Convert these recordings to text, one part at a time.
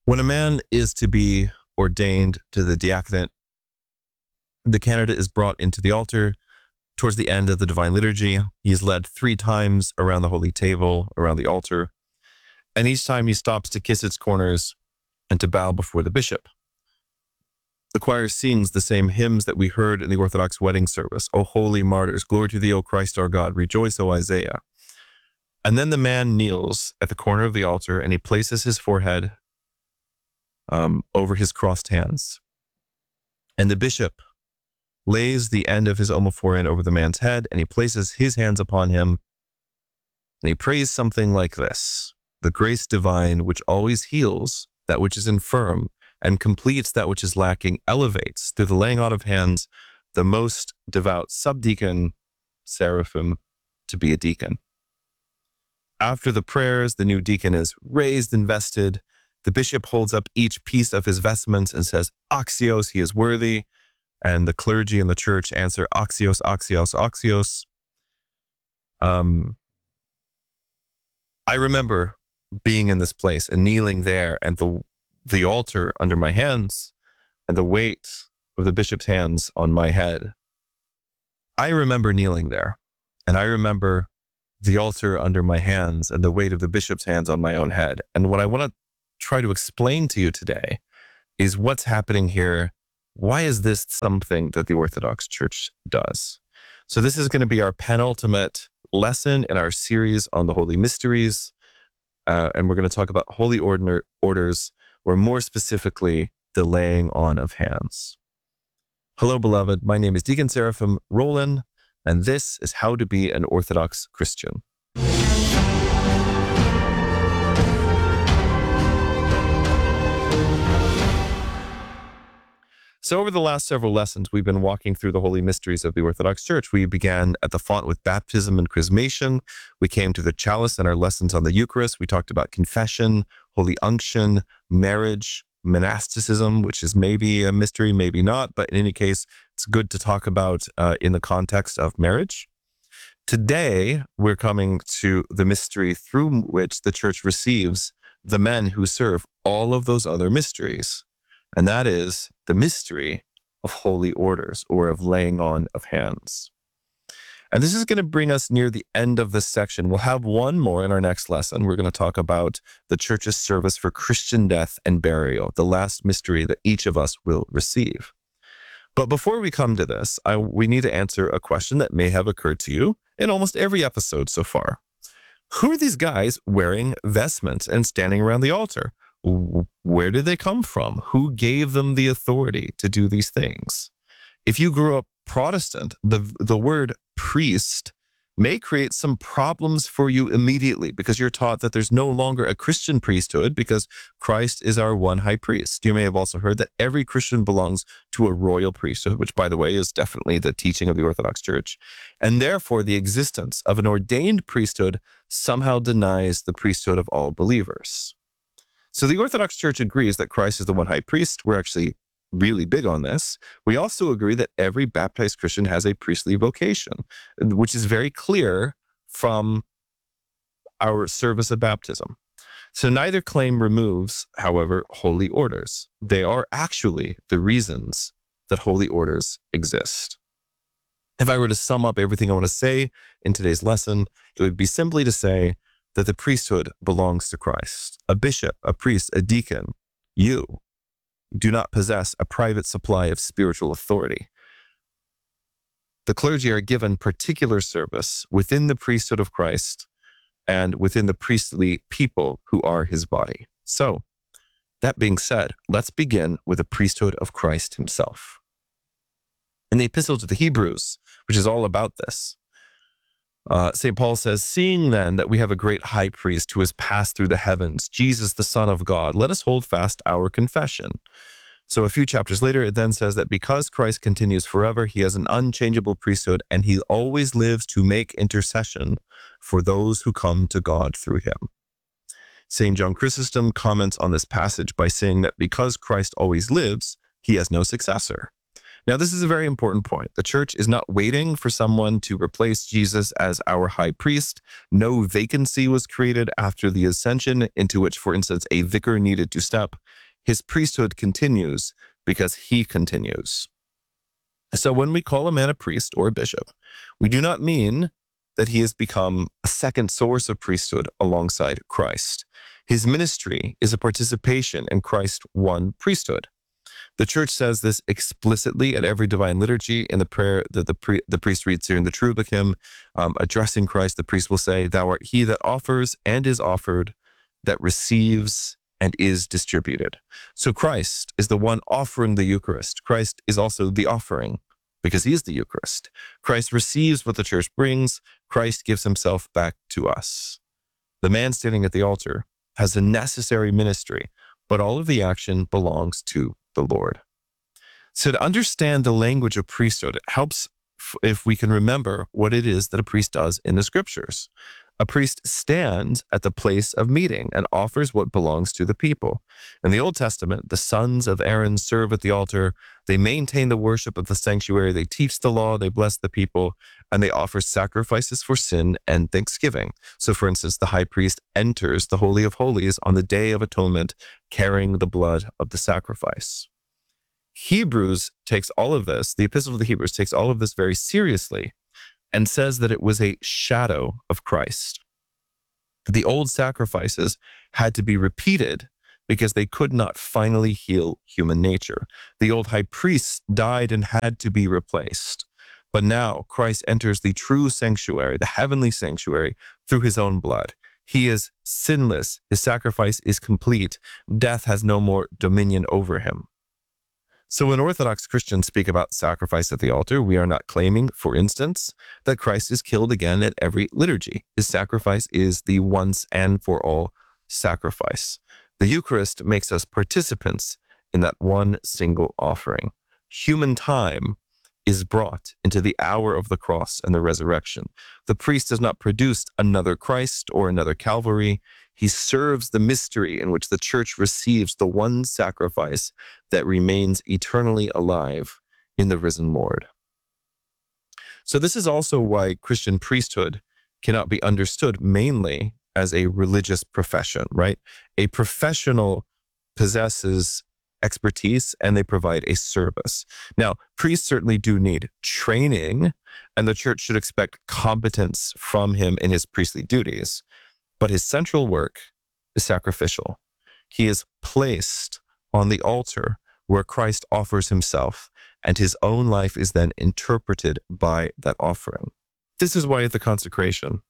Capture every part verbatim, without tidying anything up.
When a man is to be ordained to the diaconate, the candidate is brought into the altar towards the end of the Divine Liturgy. He is led three times around the holy table, around the altar, and each time he stops to kiss its corners and to bow before the bishop. The choir sings the same hymns that we heard in the Orthodox wedding service. O holy martyrs, glory to thee, O Christ our God, rejoice, O Isaiah. And then the man kneels at the corner of the altar and he places his forehead um, over his crossed hands. And the bishop lays the end of his omophorein over the man's head and he places his hands upon him and he prays something like this: the grace divine, which always heals that which is infirm and completes that which is lacking, elevates through the laying on of hands the most devout subdeacon, seraphim, to be a deacon. After the prayers, the new deacon is raised and vested. The bishop holds up each piece of his vestments and says, Axios, he is worthy. And the clergy and the church answer, Axios, Axios, Axios. Um, I remember being in this place and kneeling there and the the altar under my hands and the weight of the bishop's hands on my head. I remember kneeling there, and I remember the altar under my hands and the weight of the bishop's hands on my own head. And what I want to try to explain to you today is what's happening here. Why is this something that the Orthodox Church does? So this is going to be our penultimate lesson in our series on the Holy Mysteries. Uh, and we're going to talk about holy ordiner, orders, or more specifically, the laying on of hands. Hello, beloved. My name is Deacon Seraphim Roland, and this is How to Be an Orthodox Christian. So over the last several lessons, we've been walking through the holy mysteries of the Orthodox Church. We began at the font with baptism and chrismation. We came to the chalice and our lessons on the Eucharist. We talked about confession, holy unction, marriage, monasticism, which is maybe a mystery, maybe not, but in any case, it's good to talk about uh, in the context of marriage. Today, we're coming to the mystery through which the Church receives the men who serve all of those other mysteries. And that is the mystery of holy orders, or of laying on of hands. And this is going to bring us near the end of this section. We'll have one more in our next lesson. We're going to talk about the Church's service for Christian death and burial, the last mystery that each of us will receive. But before we come to this, I, we need to answer a question that may have occurred to you in almost every episode so far. Who are these guys wearing vestments and standing around the altar? Where did they come from? Who gave them the authority to do these things? If you grew up Protestant, the, the word priest may create some problems for you immediately because you're taught that there's no longer a Christian priesthood because Christ is our one high priest. You may have also heard that every Christian belongs to a royal priesthood, which, by the way, is definitely the teaching of the Orthodox Church. And therefore, the existence of an ordained priesthood somehow denies the priesthood of all believers. So the Orthodox Church agrees that Christ is the one high priest. We're actually really big on this. We also agree that every baptized Christian has a priestly vocation, which is very clear from our service of baptism. So neither claim removes, however, holy orders. They are actually the reasons that holy orders exist. If I were to sum up everything I want to say in today's lesson, it would be simply to say that the priesthood belongs to Christ. A bishop, a priest, a deacon, you do not possess a private supply of spiritual authority. The clergy are given particular service within the priesthood of Christ and within the priestly people who are his body. So, that being said, let's begin with the priesthood of Christ himself. In the Epistle to the Hebrews, which is all about this, Uh, Saint Paul says, seeing then that we have a great high priest who has passed through the heavens, Jesus, the Son of God, let us hold fast our confession. So a few chapters later, it then says that because Christ continues forever, he has an unchangeable priesthood, and he always lives to make intercession for those who come to God through him. Saint John Chrysostom comments on this passage by saying that because Christ always lives, he has no successor. Now, this is a very important point. The church is not waiting for someone to replace Jesus as our high priest. No vacancy was created after the ascension into which, for instance, a vicar needed to step. His priesthood continues because he continues. So when we call a man a priest or a bishop, we do not mean that he has become a second source of priesthood alongside Christ. His ministry is a participation in Christ's one priesthood. The church says this explicitly at every divine liturgy. In the prayer that the, pri- the priest reads here in the Trubic hymn, um, addressing Christ, the priest will say, "Thou art he that offers and is offered, that receives and is distributed." So Christ is the one offering the Eucharist. Christ is also the offering because he is the Eucharist. Christ receives what the church brings. Christ gives himself back to us. The man standing at the altar has a necessary ministry, but all of the action belongs to the Lord. So to understand the language of priesthood, it helps f- if we can remember what it is that a priest does in the scriptures. A priest stands at the place of meeting and offers what belongs to the people. In the Old Testament, the sons of Aaron serve at the altar. They maintain the worship of the sanctuary. They teach the law. They bless the people, and they offer sacrifices for sin and thanksgiving. So, for instance, the high priest enters the Holy of Holies on the Day of Atonement, carrying the blood of the sacrifice. Hebrews takes all of this, the Epistle of the Hebrews takes all of this very seriously, and says that it was a shadow of Christ. The old sacrifices had to be repeated because they could not finally heal human nature. The old high priest died and had to be replaced. But now Christ enters the true sanctuary, the heavenly sanctuary, through his own blood. He is sinless. His sacrifice is complete. Death has no more dominion over him. So when Orthodox Christians speak about sacrifice at the altar, we are not claiming, for instance, that Christ is killed again at every liturgy. His sacrifice is the once and for all sacrifice. The Eucharist makes us participants in that one single offering. Human time is brought into the hour of the cross and the resurrection. The priest has not produced another Christ or another Calvary. He serves the mystery in which the church receives the one sacrifice that remains eternally alive in the risen Lord. So this is also why Christian priesthood cannot be understood mainly as a religious profession, right? A professional possesses expertise and they provide a service. Now, priests certainly do need training, and the church should expect competence from him in his priestly duties. But his central work is sacrificial. He is placed on the altar where Christ offers himself, and his own life is then interpreted by that offering. This is why at the consecration,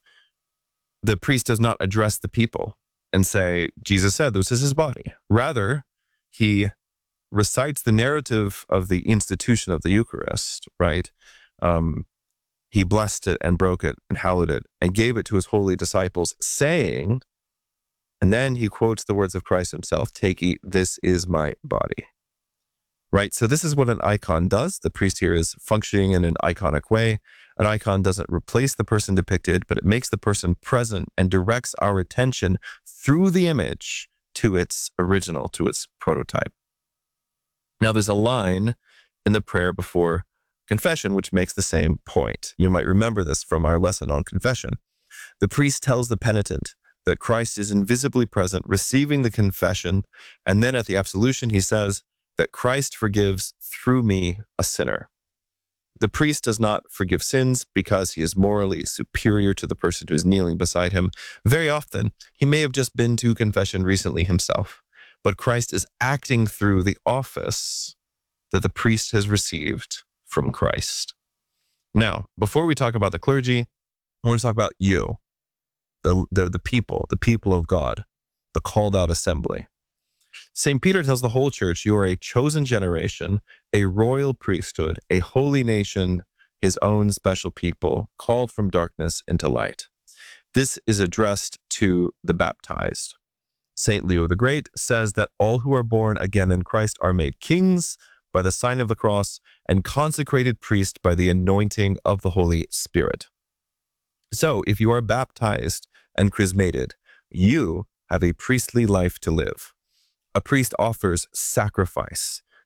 the priest does not address the people and say, Jesus said, this is his body. Rather, he recites the narrative of the institution of the Eucharist, right? Um, he blessed it and broke it and hallowed it and gave it to his holy disciples, saying, and then he quotes the words of Christ himself, "Take, eat, this is my body." Right? So this is what an icon does. The priest here is functioning in an iconic way. An icon doesn't replace the person depicted, but it makes the person present and directs our attention through the image to its original, to its prototype. Now there's a line in the prayer before confession which makes the same point. You might remember this from our lesson on confession. The priest tells the penitent that Christ is invisibly present, receiving the confession, and then at the absolution he says that Christ forgives through me, a sinner. The priest does not forgive sins because he is morally superior to the person who is kneeling beside him. Very often, he may have just been to confession recently himself, but Christ is acting through the office that the priest has received from Christ. Now, before we talk about the clergy, I want to talk about you, the, the, the people, the people of God, the called out assembly. Saint Peter tells the whole church, you are a chosen generation, a royal priesthood, a holy nation, his own special people, called from darkness into light. This is addressed to the baptized. Saint Leo the Great says that all who are born again in Christ are made kings by the sign of the cross and consecrated priests by the anointing of the Holy Spirit. So if you are baptized and chrismated, you have a priestly life to live. A priest offers sacrifice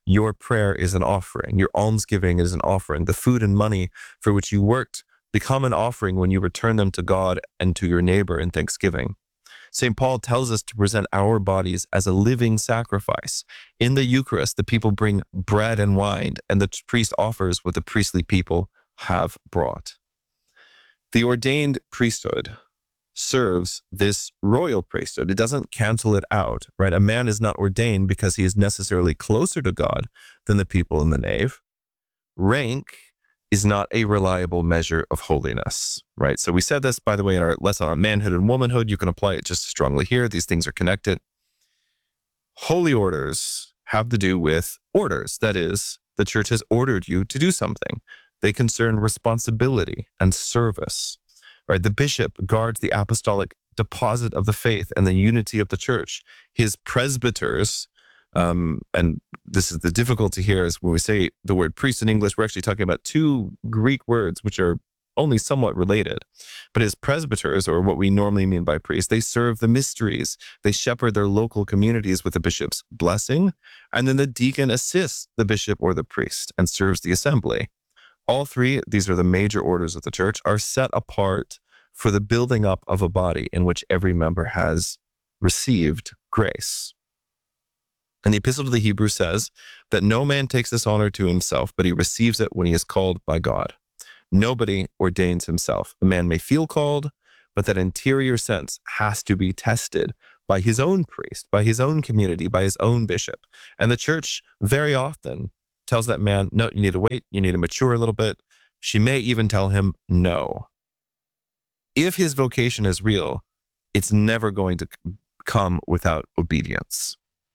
Your prayer is an offering. Your almsgiving is an offering. The food and money for which you worked become an offering when you return them to God and to your neighbor in thanksgiving. Saint Paul tells us to present our bodies as a living sacrifice. In the Eucharist, the people bring bread and wine, and the priest offers what the priestly people have brought. The ordained priesthood serves this royal priesthood. It doesn't cancel it out, right? A man is not ordained because he is necessarily closer to God than the people in the nave. Rank is not a reliable measure of holiness, right? So we said this, by the way, in our lesson on manhood and womanhood. You can apply it just as strongly here. These things are connected. Holy orders have to do with orders. That is, the church has ordered you to do something. They concern responsibility and service. Right, the bishop guards the apostolic deposit of the faith and the unity of the church. His presbyters, um, and this is the difficulty here, is when we say the word priest in English, we're actually talking about two Greek words which are only somewhat related. But his presbyters, or what we normally mean by priests, they serve the mysteries. They shepherd their local communities with the bishop's blessing, and then the deacon assists the bishop or the priest and serves the assembly. All three, these are the major orders of the church, are set apart for the building up of a body in which every member has received grace. And the Epistle to the Hebrews says that no man takes this honor to himself, but he receives it when he is called by God. Nobody ordains himself. A man may feel called, but that interior sense has to be tested by his own priest, by his own community, by his own bishop. And the church very often tells that man, no, you need to wait, you need to mature a little bit. She may even tell him no. If his vocation is real, it's never going to come without obedience.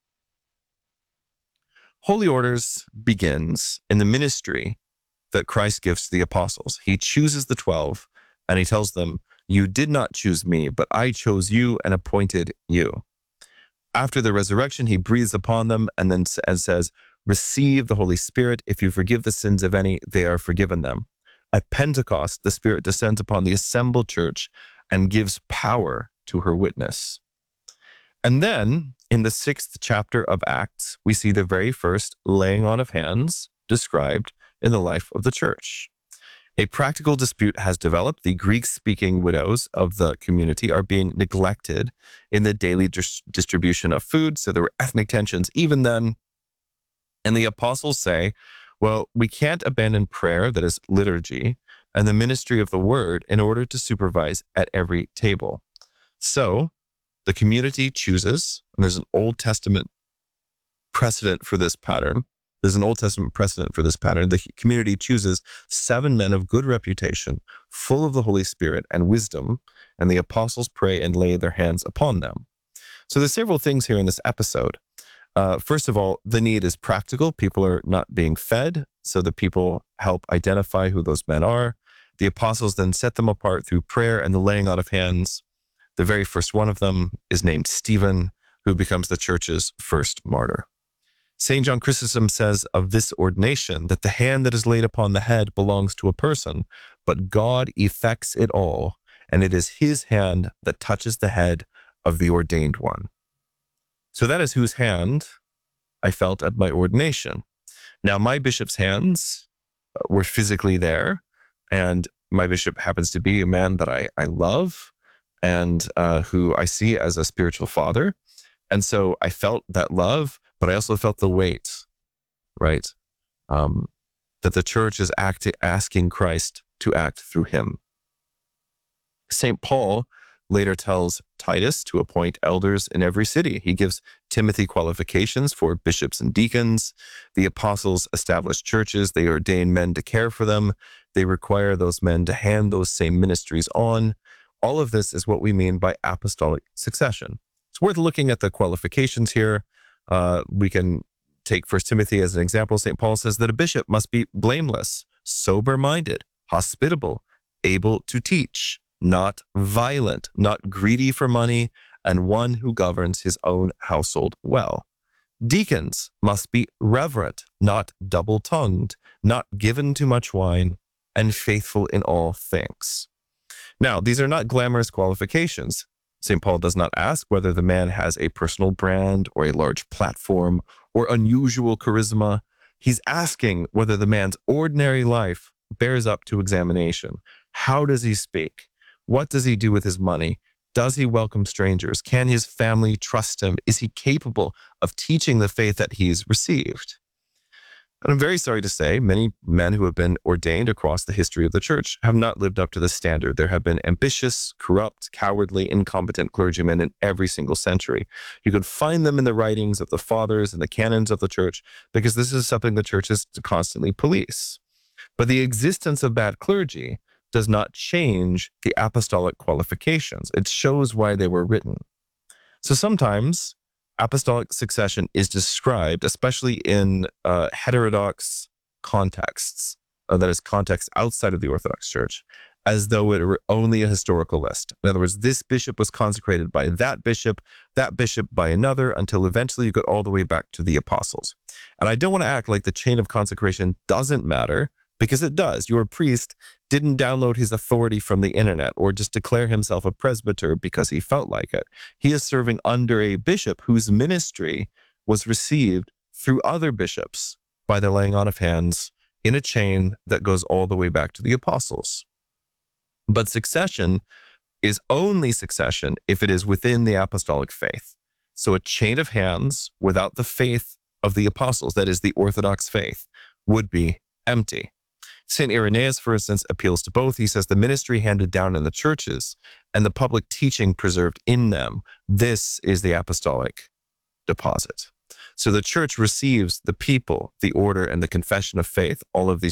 Holy orders begins in the ministry that Christ gives to the apostles. He chooses the twelve and he tells them, you did not choose me, but I chose you and appointed you. After the resurrection, he breathes upon them and then and says, receive the Holy Spirit. If you forgive the sins of any, they are forgiven them. At Pentecost, the Spirit descends upon the assembled church and gives power to her witness. And then, in the sixth chapter of Acts, we see the very first laying on of hands described in the life of the church. A practical dispute has developed. The Greek-speaking widows of the community are being neglected in the daily dis- distribution of food, so there were ethnic tensions even then. And the apostles say, well, we can't abandon prayer, that is liturgy, and the ministry of the word in order to supervise at every table. So the community chooses, and there's an Old Testament precedent for this pattern. There's an Old Testament precedent for this pattern. The community chooses seven men of good reputation, full of the Holy Spirit and wisdom, and the apostles pray and lay their hands upon them. So there's several things here in this episode. Uh, first of all, the need is practical. People are not being fed, so the people help identify who those men are. The apostles then set them apart through prayer and the laying out of hands. The very first one of them is named Stephen, who becomes the church's first martyr. Saint John Chrysostom says of this ordination that the hand that is laid upon the head belongs to a person, but God effects it all, and it is his hand that touches the head of the ordained one. So that is whose hand I felt at my ordination. Now, my bishop's hands were physically there, and my bishop happens to be a man that I, I love and uh, who I see as a spiritual father. And so I felt that love, but I also felt the weight, right? Um, that the church is act- asking Christ to act through him. Saint Paul later tells Titus to appoint elders in every city. He gives Timothy qualifications for bishops and deacons. The apostles establish churches. They ordain men to care for them. They require those men to hand those same ministries on. All of this is what we mean by apostolic succession. It's worth looking at the qualifications here. Uh, we can take First Timothy as an example. Saint Paul says that a bishop must be blameless, sober-minded, hospitable, able to teach, not violent, not greedy for money, and one who governs his own household well. Deacons must be reverent, not double-tongued, not given to much wine, and faithful in all things. Now, these are not glamorous qualifications. Saint Paul does not ask whether the man has a personal brand or a large platform or unusual charisma. He's asking whether the man's ordinary life bears up to examination. How does he speak? What does he do with his money? Does he welcome strangers? Can his family trust him? Is he capable of teaching the faith that he's received? And I'm very sorry to say, many men who have been ordained across the history of the church have not lived up to the standard. There have been ambitious, corrupt, cowardly, incompetent clergymen in every single century. You could find them in the writings of the fathers and the canons of the church, because this is something the church is to constantly police. But the existence of bad clergy does not change the apostolic qualifications. It shows why they were written. So sometimes apostolic succession is described, especially in uh, heterodox contexts, uh, that is, context outside of the Orthodox Church, as though it were only a historical list. In other words, this bishop was consecrated by that bishop, that bishop by another, until eventually you get all the way back to the apostles. And I don't want to act like the chain of consecration doesn't matter, because it does. Your priest didn't download his authority from the internet or just declare himself a presbyter because he felt like it. He is serving under a bishop whose ministry was received through other bishops by the laying on of hands in a chain that goes all the way back to the apostles. But succession is only succession if it is within the apostolic faith. So a chain of hands without the faith of the apostles, that is the Orthodox faith, would be empty. Saint Irenaeus, for instance, appeals to both. He says the ministry handed down in the churches and the public teaching preserved in them, this is the apostolic deposit. So the church receives the people, the order, and the confession of faith, all of these